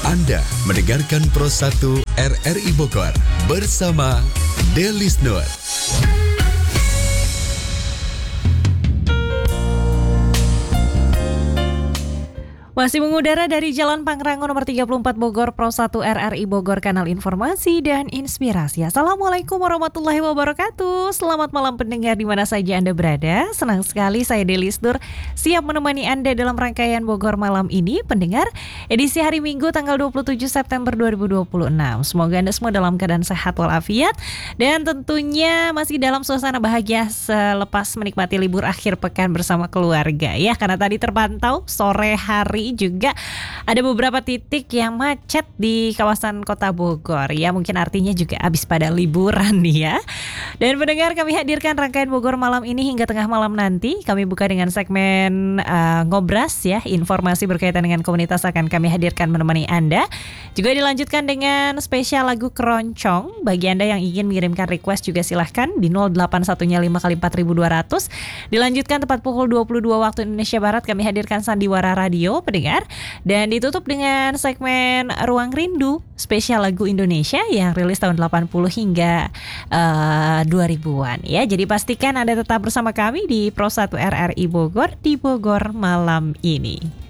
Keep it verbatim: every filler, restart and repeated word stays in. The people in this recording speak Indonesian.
Anda mendengarkan Pro satu R R I Bogor bersama Delis Nur. Masih mengudara dari Jalan Pangrango nomor tiga puluh empat Bogor, Pro satu R R I Bogor, kanal informasi dan inspirasi. Assalamualaikum warahmatullahi wabarakatuh. Selamat malam pendengar di mana saja Anda berada. Senang sekali saya Delis Nur siap menemani Anda dalam rangkaian Bogor malam ini. Pendengar, edisi hari Minggu tanggal dua puluh tujuh September dua ribu dua puluh enam. Semoga Anda semua dalam keadaan sehat walafiat dan tentunya masih dalam suasana bahagia selepas menikmati libur akhir pekan bersama keluarga ya. Karena tadi terpantau sore hari juga ada beberapa titik yang macet di kawasan Kota Bogor ya, mungkin artinya juga habis pada liburan nih ya. Dan pendengar, kami hadirkan rangkaian Bogor malam ini hingga tengah malam nanti. Kami buka dengan segmen uh, ngobras ya, informasi berkaitan dengan komunitas akan kami hadirkan menemani Anda. Juga dilanjutkan dengan spesial lagu keroncong. Bagi Anda yang ingin mengirimkan request juga silahkan di nol delapan satu lima kali empat ribu dua ratus. Dilanjutkan tepat pukul dua puluh dua waktu Indonesia Barat kami hadirkan Sandiwara Radio pendengar, dan ditutup dengan segmen Ruang Rindu spesial lagu Indonesia yang rilis tahun delapan puluh hingga uh, dua ribuan ya. Jadi pastikan Anda tetap bersama kami di Pro satu R R I Bogor di Bogor malam ini.